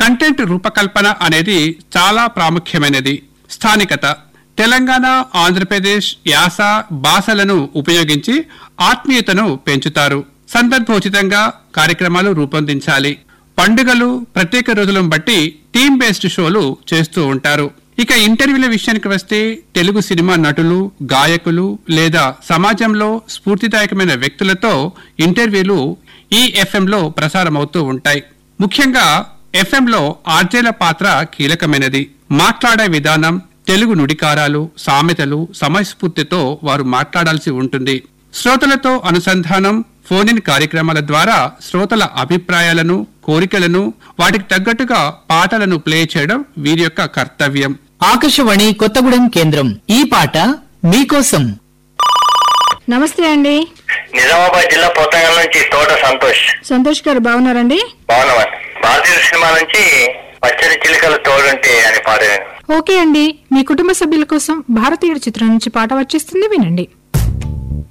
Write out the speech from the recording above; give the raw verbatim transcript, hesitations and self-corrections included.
Content రూపకల్పన అనేది చాలా ప్రాముఖ్యమైనది. స్థానికత, తెలంగాణ, ఆంధ్రప్రదేశ్ యాస భాషలను ఉపయోగించి ఆత్మీయతను పెంచుతారు. సందర్భోచితంగా కార్యక్రమాలు రూపొందించాలి. పండుగలు, ప్రత్యేక రోజులను బట్టి టీమ్ బేస్డ్ షోలు చేస్తూ ఉంటారు. ఇక ఇంటర్వ్యూల విషయానికి వస్తే తెలుగు సినిమా నటులు, గాయకులు లేదా సమాజంలో స్ఫూర్తిదాయకమైన వ్యక్తులతో ఇంటర్వ్యూలు ఈ ఎఫ్ఎంలో ప్రసారమవుతూ ఉంటాయి. ముఖ్యంగా ఎఫ్ఎంలో ఆర్జేల పాత్ర కీలకమైనది. మాట్లాడే విధానం, తెలుగు నుడికారాలు, సామెతలు సమయస్ఫూర్తితో వారు మాట్లాడాల్సి ఉంటుంది. శ్రోతలతో అనుసంధానం, ఫోన్ ఇన్ కార్యక్రమాల ద్వారా శ్రోతల అభిప్రాయాలను, కోరికలను, వాటికి తగ్గట్టుగా పాటలను ప్లే చేయడం వీరి యొక్క కర్తవ్యం. ఆకాశవాణి కొత్తగూడెం కేంద్రం, ఈ పాట మీకోసం. నమస్తే అండి. నిజామాబాద్ జిల్లా పోతంగల్ నుంచి తోట సంతోష్. సంతోష్ గారు బాగున్నారండి? బాగున్నామండి. భారతీయ సినిమా నుంచి పచ్చడి చిలుకలు తోడుంటే అని పాడాను. ఓకే అండి, మీ కుటుంబ సభ్యుల కోసం భారతీయుడు చిత్రం నుంచి పాట వచ్చేస్తుంది, వినండి.